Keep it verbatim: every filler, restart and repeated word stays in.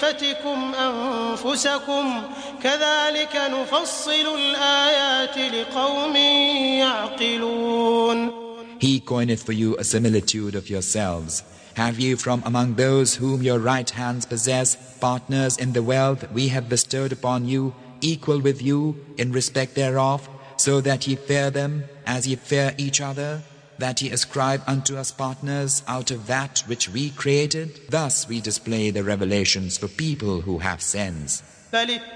خلقتكم أنفسكم كذلك نفصل الآيات لقوم يعقلون. He coineth for you a similitude of yourselves. Have ye from among those whom your right hands possess partners in the wealth we have bestowed upon you, equal with you in respect thereof, so that ye fear them as ye fear each other, that ye ascribe unto us partners out of that which we created? Thus we display the revelations for people who have sense.